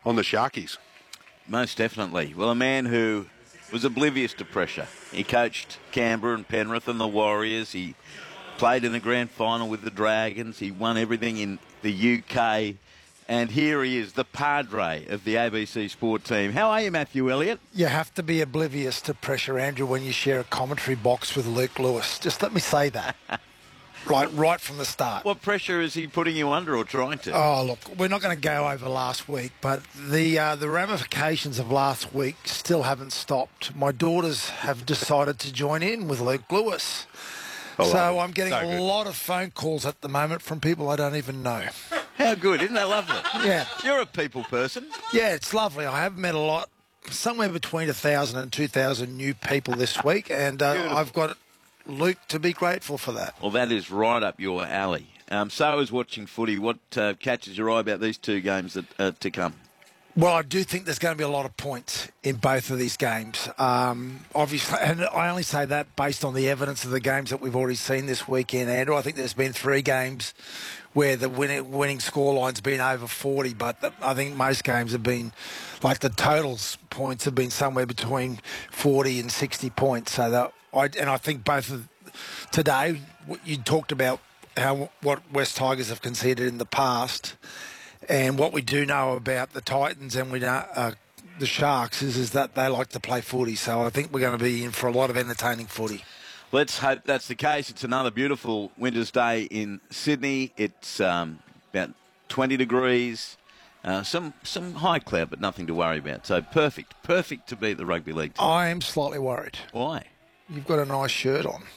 on the Sharkies. Most definitely. Well, a man who was oblivious to pressure. He coached Canberra and Penrith and the Warriors. He played in the grand final with the Dragons. He won everything in the UK. And here he is, the padre of the ABC Sport team. How are you, Matthew Elliott? You have to be oblivious to pressure, Andrew, when you share a commentary box with Luke Lewis. Just let me say that. Right from the start. What pressure is he putting you under or trying to? Oh, look, we're not going to go over last week, but the ramifications of last week still haven't stopped. My daughters have decided to join in with Luke Lewis. So I'm getting a lot of phone calls at the moment from people I don't even know. How good, isn't that lovely? Yeah. You're a people person. Yeah, it's lovely. I have met a lot, somewhere between 1,000 and 2,000 new people this week, and I've got Luke to be grateful for that. Well, that is right up your alley. So is watching footy. What catches your eye about these two games that are to come? Well, I do think there's going to be a lot of points in both of these games. Obviously, and I only say that based on the evidence of the games that we've already seen this weekend, Andrew. I think there's been 3 games where the winning scoreline's been over 40, but I think most games have been, like the totals points have been somewhere between 40 and 60 points. So I think both of today, you talked about what West Tigers have conceded in the past. And what we do know about the Titans and we know the Sharks is that they like to play footy. So I think we're going to be in for a lot of entertaining footy. Let's hope that's the case. It's another beautiful winter's day in Sydney. It's about 20 degrees, some high cloud, but nothing to worry about. So perfect to be at the rugby league team. I am slightly worried. Why? You've got a nice shirt on.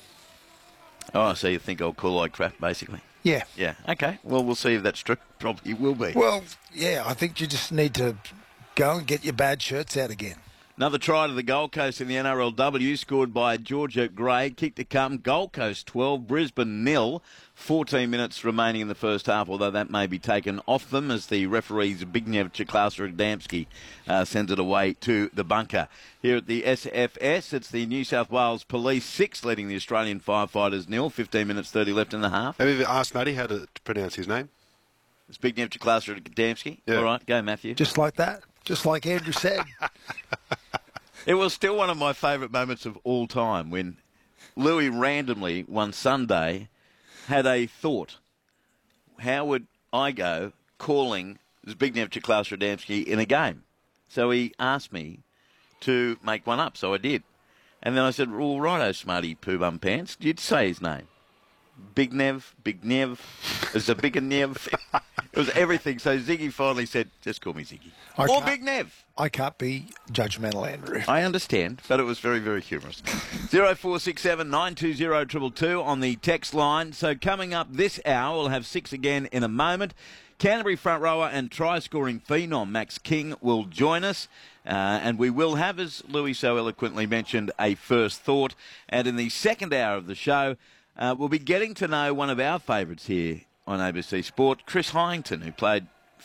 Oh, so you think I'll call like crap, basically? Yeah. Yeah, okay. Well, we'll see if that's true. Probably will be. Well, yeah, I think you just need to go and get your bad shirts out again. Another try to the Gold Coast in the NRLW, scored by Georgia Gray. Kick to come, Gold Coast 12, Brisbane 0. 14 minutes remaining in the first half, although that may be taken off them as the referees Bignev Chiklasser-Adamski sends it away to the bunker. Here at the SFS, it's the New South Wales Police 6 leading the Australian Firefighters 0. 15 minutes 30 left in the half. Have you ever asked Nutty how to pronounce his name? It's Bignev Chiklasser-Adamski. Yeah. All right, go Matthew. Just like that. Just like Andrew said. It was still one of my favourite moments of all time when Louis randomly one Sunday had a thought. How would I go calling Zbigniew Chiklasser-Adamski in a game? So he asked me to make one up, so I did. And then I said, well, righto, smarty poo bum pants. You'd say his name. Bignev, Zbigniew. It was everything. So Ziggy finally said, just call me Ziggy. Or Bignev. I can't be judgmental, Andrew. I understand, but it was very, very humorous. 0467 920 222 on the text line. So coming up this hour, we'll have 6 again in a moment. Canterbury front rower and try-scoring phenom Max King will join us. And we will have, as Louis so eloquently mentioned, a first thought. And in the second hour of the show, we'll be getting to know one of our favourites here on ABC Sport, Chris Hyington, who played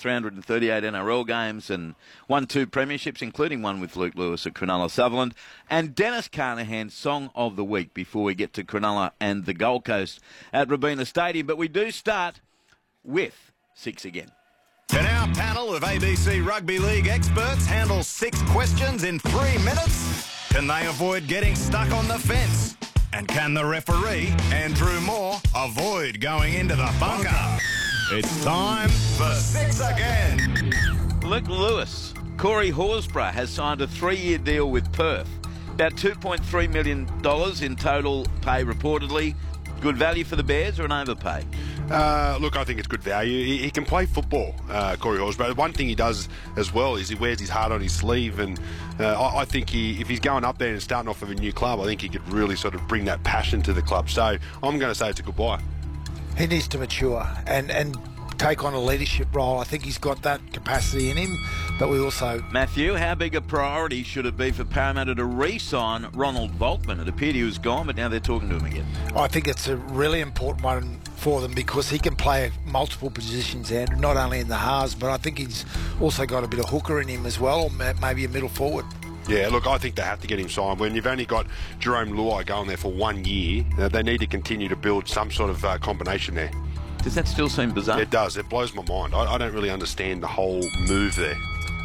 338 NRL games and won 2 premierships, including one with Luke Lewis at Cronulla Sutherland, and Dennis Carnahan's Song of the Week before we get to Cronulla and the Gold Coast at Robina Stadium. But we do start with 6 again. Can our panel of ABC Rugby League experts handle 6 questions in 3 minutes? Can they avoid getting stuck on the fence? And can the referee, Andrew Moore, avoid going into the bunker? It's time for 6 again. Luke Lewis. Corey Horsburgh has signed a 3-year deal with Perth. About $2.3 million in total pay reportedly. Good value for the Bears or an overpay? Look, I think it's good value. He can play football, Corey Horsburgh. One thing he does as well is he wears his heart on his sleeve, and I think if he's going up there and starting off with a new club, I think he could really sort of bring that passion to the club. So I'm going to say it's a good buy. He needs to mature and take on a leadership role. I think he's got that capacity in him, but we also... Matthew, how big a priority should it be for Parramatta to re-sign Ronald Volkman? It appeared he was gone, but now they're talking to him again. I think it's a really important one for them because he can play multiple positions, Andrew, not only in the halves, but I think he's also got a bit of hooker in him as well, or maybe a middle forward. Yeah, look, I think they have to get him signed. When you've only got Jerome Luai going there for 1 year, they need to continue to build some sort of combination there. Does that still seem bizarre? It does. It blows my mind. I don't really understand the whole move there.